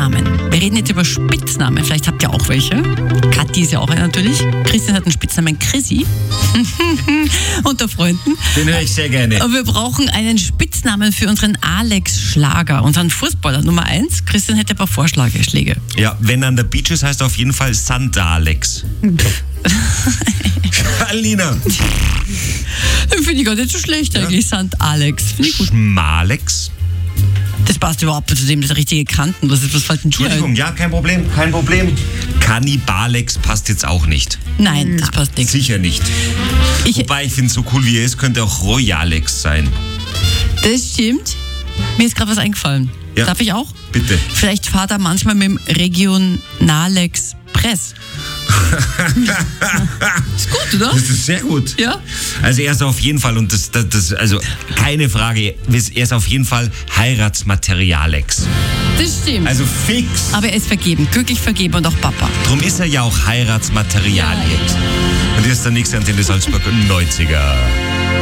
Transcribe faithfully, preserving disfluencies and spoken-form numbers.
Spitznamen. Wir reden jetzt über Spitznamen. Vielleicht habt ihr auch welche. Kathi ist ja auch einer natürlich. Christian hat einen Spitznamen Chrissy. Unter Freunden. Den höre ich sehr gerne. Und wir brauchen einen Spitznamen für unseren Alex Schlager, unseren Fußballer Nummer eins. Christian hätte ein paar Vorschläge. Ja, wenn an der Beach ist, heißt er auf jeden Fall Sandalex. Alina. Finde ich gar nicht so schlecht eigentlich, ja. Sant Alex. Finde ich gut. Schmalex. Das passt überhaupt nicht zu dem, das ist richtige Kanten. Was, was fällt denn dir Entschuldigung, ein? ja, kein Problem, kein Problem. Kannibalex passt jetzt auch nicht. Nein, das passt nicht. Sicher nicht. Ich, Wobei, ich finde, so cool wie er ist, könnte auch Royalex sein. Das stimmt. Mir ist gerade was eingefallen. Ja. Darf ich auch? Bitte. Vielleicht fahrt er manchmal mit dem Regionalex Press. Ist gut, oder? Das ist sehr gut. Ja. Also er ist auf jeden Fall, und das, das, das also keine Frage, er ist auf jeden Fall Heiratsmaterialex. Das stimmt. Also fix. Aber er ist vergeben, glücklich vergeben und auch Papa. Drum ist er ja auch Heiratsmaterialien. Und hier ist der nächste Antenne Salzburg neunziger.